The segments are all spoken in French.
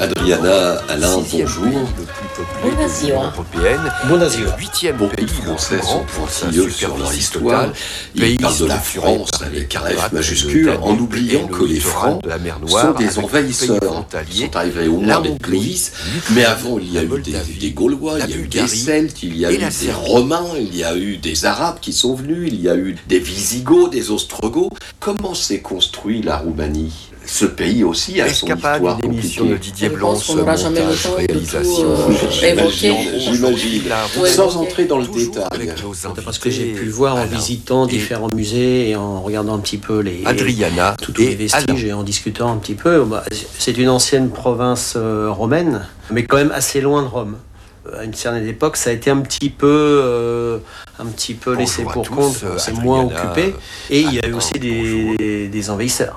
Adriana, Alain, bonjour. Bună ziua. Bună ziua. Beaucoup de Français sont pointilleux sur leur histoire. Ils parlent de la France avec un F majuscule en oubliant que les Francs sont des envahisseurs. Ils sont arrivés au moins des Clovis, mais avant il y a eu des Gaulois, il y a eu des Celtes, il y a eu des Romains, il y a eu des Arabes qui sont venus, il y a eu des Visigoths, des Ostrogoths. Comment s'est construit la Roumanie ? Ce pays aussi a son histoire une émission de compliquée. Didier Blanc, montage, réalisation. J'imagine. Sans entrer dans le détail. Parce que j'ai pu voir en visitant différents musées et en regardant un petit peu Adriana tous les vestiges et en discutant un petit peu. C'est une ancienne province romaine, mais quand même assez loin de Rome. À une certaine époque, ça a été un petit peu laissé pour compte, c'est moins occupé. Et il y a eu aussi des envahisseurs.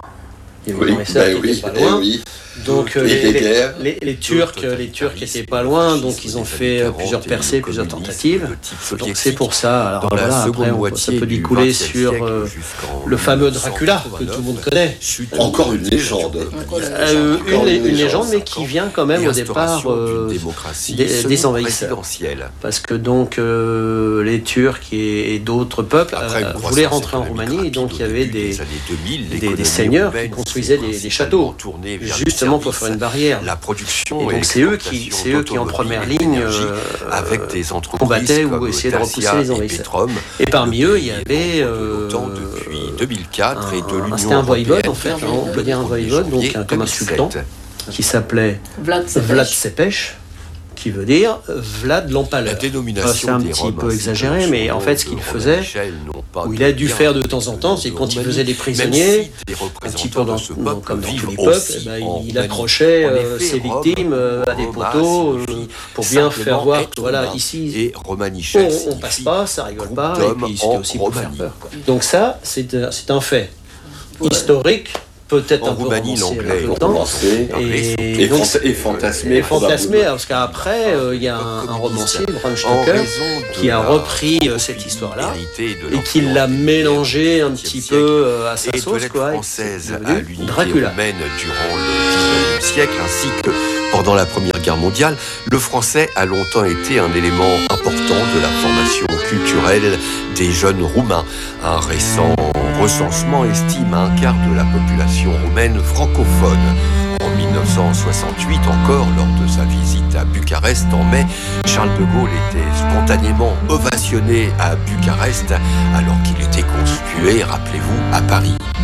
Oui. Donc les Turcs étaient pas loin, donc ils ont fait plusieurs percées, plusieurs tentatives. Donc c'est pour ça. Alors voilà, après ça peut découler sur le fameux Dracula que tout le monde connaît. Encore une légende. Une légende, mais qui vient quand même au départ des envahisseurs. Parce que donc les Turcs et d'autres peuples voulaient rentrer en Roumanie, et donc il y avait des seigneurs qui construisaient des châteaux, justement pour faire une barrière. La production et donc c'est eux qui en première ligne combattaient ou essayaient de repousser les envahisseurs. Et parmi eux, il y avait depuis 2004 et de l'Union c'était un voïvode en fait, on peut dire un voïvode, donc comme un sultan, qui s'appelait Vlad Țepeș, qui veut dire Vlad l'Empaleur. C'est un petit peu exagéré, mais en fait ce qu'il faisait, ou il a dû faire de temps en temps, c'est quand il faisait des prisonniers, un petit peu comme dans tous les peuples, il accrochait ses victimes à des poteaux pour bien faire voir que voilà, ici on passe pas, ça rigole pas, et puis c'était aussi pour faire peur. Donc ça, c'est un fait historique. Peut-être en un peu Roumanie, l'anglais et fantasmé, parce qu'après il y a un romancier, Bram Stoker, qui a repris cette histoire-là et qui l'a mélangé un petit peu à sa sauce, quoi. Dracula. Durant le 19e siècle, ainsi que pendant la Première Guerre mondiale, le français a longtemps été un élément important de la formation culturelle des jeunes Roumains. Un récent recensement estime un quart de la population roumaine francophone. En 1968 encore, lors de sa visite à Bucarest en mai, Charles de Gaulle était spontanément ovationné à Bucarest alors qu'il était conspué, rappelez-vous, à Paris.